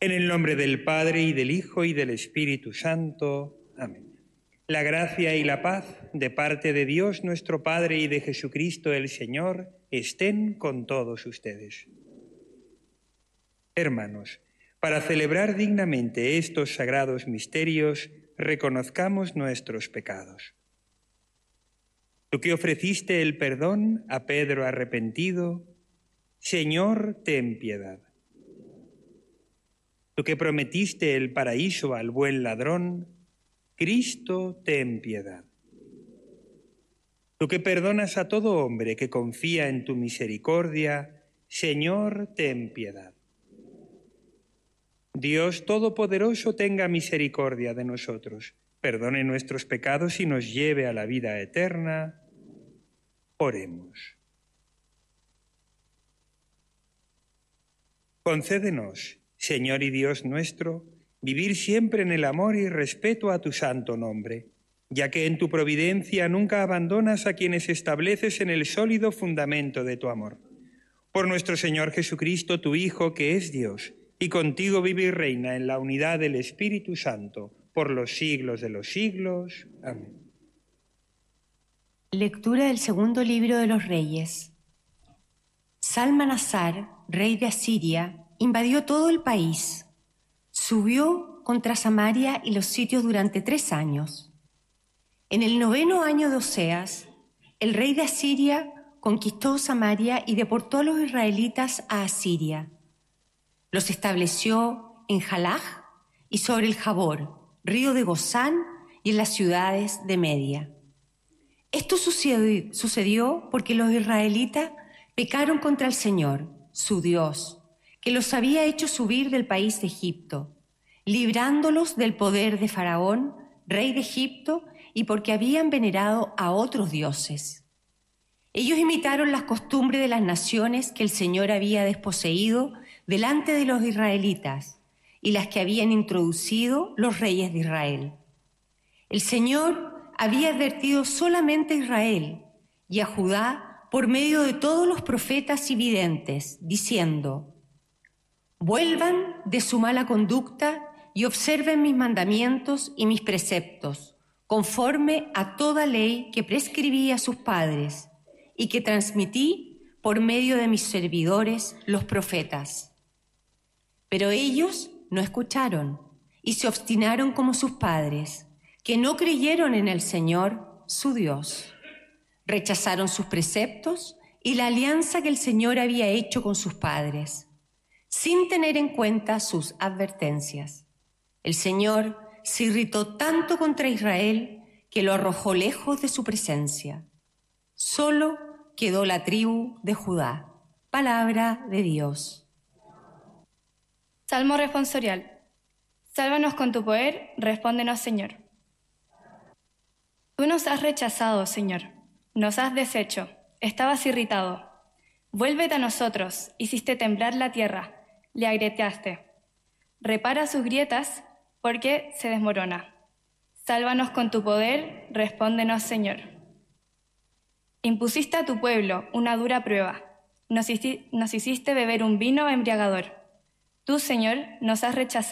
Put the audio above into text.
En el nombre del Padre, y del Hijo, y del Espíritu Santo. Amén. La gracia y la paz de parte de Dios nuestro Padre y de Jesucristo el Señor estén con todos ustedes. Hermanos, para celebrar dignamente estos sagrados misterios, reconozcamos nuestros pecados. Tú que ofreciste el perdón a Pedro arrepentido, Señor, ten piedad. Tú que prometiste el paraíso al buen ladrón, Cristo, ten piedad. Tú que perdonas a todo hombre que confía en tu misericordia, Señor, ten piedad. Dios Todopoderoso tenga misericordia de nosotros, perdone nuestros pecados y nos lleve a la vida eterna. Oremos. Concédenos, Señor y Dios nuestro, vivir siempre en el amor y respeto a tu santo nombre, ya que en tu providencia nunca abandonas a quienes estableces en el sólido fundamento de tu amor. Por nuestro Señor Jesucristo, tu Hijo, que es Dios, y contigo vive y reina en la unidad del Espíritu Santo, por los siglos de los siglos. Amén. Lectura del segundo libro de los Reyes. Salmanasar, rey de Asiria, invadió todo el país. Subió contra Samaria y los sitios durante 3 años. En el 9º año de Oseas, el rey de Asiria conquistó Samaria y deportó a los israelitas a Asiria. Los estableció en Jalaj y sobre el Jabor, río de Gozán, y en las ciudades de Media. Esto sucedió porque los israelitas pecaron contra el Señor, su Dios, que los había hecho subir del país de Egipto, librándolos del poder de Faraón, rey de Egipto, y porque habían venerado a otros dioses. Ellos imitaron las costumbres de las naciones que el Señor había desposeído delante de los israelitas y las que habían introducido los reyes de Israel. El Señor había advertido solamente a Israel y a Judá por medio de todos los profetas y videntes, diciendo: vuelvan de su mala conducta y observen mis mandamientos y mis preceptos, conforme a toda ley que prescribí a sus padres y que transmití por medio de mis servidores, los profetas. Pero ellos no escucharon y se obstinaron como sus padres, que no creyeron en el Señor, su Dios. Rechazaron sus preceptos y la alianza que el Señor había hecho con sus padres, sin tener en cuenta sus advertencias. El Señor se irritó tanto contra Israel que lo arrojó lejos de su presencia. Solo quedó la tribu de Judá. Palabra de Dios. Salmo responsorial. Sálvanos con tu poder, respóndenos, Señor. Tú nos has rechazado, Señor, nos has deshecho, estabas irritado. Vuélvete a nosotros, hiciste temblar la tierra, le agrietaste. Repara sus grietas, porque se desmorona. Sálvanos con tu poder, respóndenos, Señor. Impusiste a tu pueblo una dura prueba, nos hiciste beber un vino embriagador. Tú, Señor, nos has rechazado.